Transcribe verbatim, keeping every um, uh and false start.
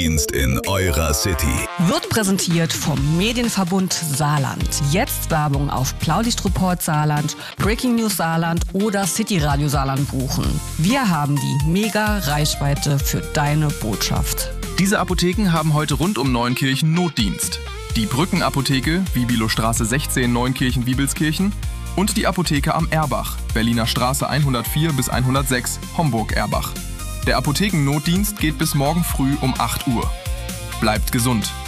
Dienst in eurer City. Wird präsentiert vom Medienverbund Saarland. Jetzt Werbung auf Blaulichtreport Saarland, Breaking News Saarland oder City Radio Saarland buchen. Wir haben die mega Reichweite für deine Botschaft. Diese Apotheken haben heute rund um Neunkirchen Notdienst. Die Brückenapotheke, Wibilostraße sechzehn, Neunkirchen-Wiebelskirchen und die Apotheke am Erbach, Berliner Straße hundertvier bis hundertsechs, Homburg-Erbach. Der Apothekennotdienst geht bis morgen früh um acht Uhr. Bleibt gesund!